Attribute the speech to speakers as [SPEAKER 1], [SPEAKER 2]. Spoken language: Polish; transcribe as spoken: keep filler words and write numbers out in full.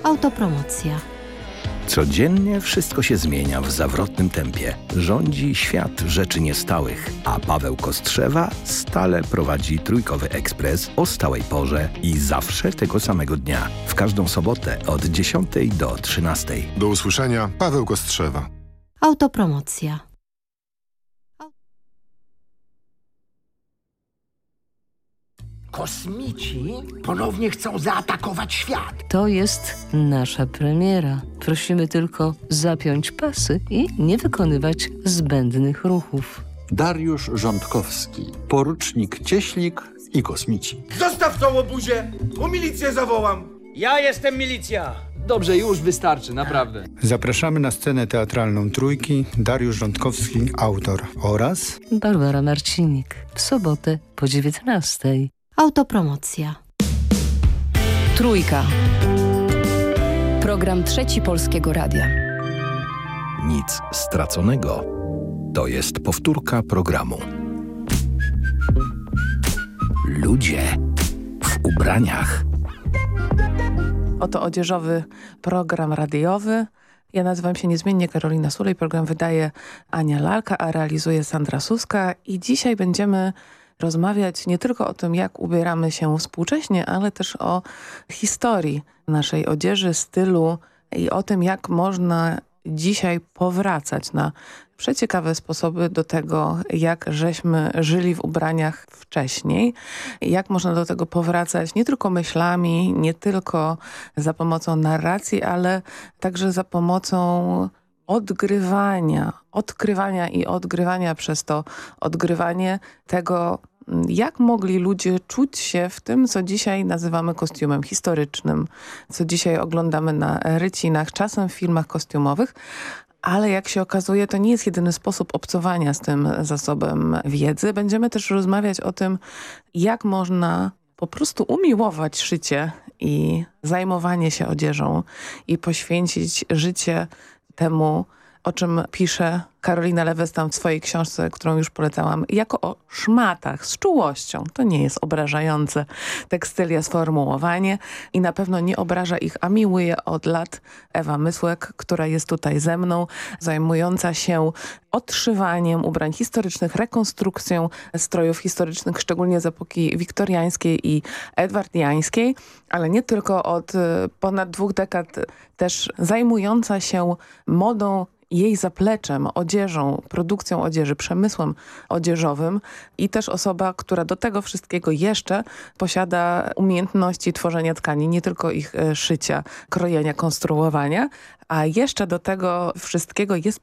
[SPEAKER 1] Autopromocja.
[SPEAKER 2] Codziennie wszystko się zmienia w zawrotnym tempie. Rządzi świat rzeczy niestałych, a Paweł Kostrzewa stale prowadzi Trójkowy Ekspres o stałej porze i zawsze tego samego dnia. W każdą sobotę od dziesiątej do trzynastej.
[SPEAKER 3] Do usłyszenia, Paweł Kostrzewa.
[SPEAKER 1] Autopromocja.
[SPEAKER 4] Kosmici ponownie chcą zaatakować świat.
[SPEAKER 5] To jest nasza premiera. Prosimy tylko zapiąć pasy i nie wykonywać zbędnych ruchów.
[SPEAKER 6] Dariusz Rządkowski, porucznik Cieślik i kosmici.
[SPEAKER 7] Zostaw tą łobuzię! O milicję zawołam!
[SPEAKER 8] Ja jestem milicja!
[SPEAKER 9] Dobrze, już wystarczy, naprawdę.
[SPEAKER 10] Zapraszamy na scenę teatralną Trójki Dariusz Rządkowski, autor, oraz
[SPEAKER 5] Barbara Marcinik. W sobotę po dziewiętnastej.
[SPEAKER 1] Autopromocja.
[SPEAKER 11] Trójka. Program Trzeci Polskiego Radia.
[SPEAKER 2] Nic straconego. To jest powtórka programu. Ludzie w ubraniach.
[SPEAKER 12] Oto odzieżowy program radiowy. Ja nazywam się niezmiennie Karolina Sulej. Program wydaje Ania Lalka, a realizuje Sandra Suska. I dzisiaj będziemy rozmawiać nie tylko o tym, jak ubieramy się współcześnie, ale też o historii naszej odzieży, stylu i o tym, jak można dzisiaj powracać na przeciekawe sposoby do tego, jak żeśmy żyli w ubraniach wcześniej. Jak można do tego powracać nie tylko myślami, nie tylko za pomocą narracji, ale także za pomocą odgrywania, odkrywania i odgrywania przez to odgrywanie tego, jak mogli ludzie czuć się w tym, co dzisiaj nazywamy kostiumem historycznym, co dzisiaj oglądamy na rycinach, czasem w filmach kostiumowych, ale jak się okazuje, to nie jest jedyny sposób obcowania z tym zasobem wiedzy. Będziemy też rozmawiać o tym, jak można po prostu umiłować szycie i zajmowanie się odzieżą i poświęcić życie temu, o czym pisze Karolina Lewestam w swojej książce, którą już polecałam, jako o szmatach, z czułością. To nie jest obrażające tekstylia sformułowanie i na pewno nie obraża ich, a miłuje od lat Ewa Mysłek, która jest tutaj ze mną, zajmująca się odszywaniem ubrań historycznych, rekonstrukcją strojów historycznych, szczególnie z epoki wiktoriańskiej i edwardiańskiej, ale nie tylko, od ponad dwóch dekad też zajmująca się modą, jej zapleczem, odzieżą, produkcją odzieży, przemysłem odzieżowym i też osoba, która do tego wszystkiego jeszcze posiada umiejętności tworzenia tkanin, nie tylko ich szycia, krojenia, konstruowania, a jeszcze do tego wszystkiego jest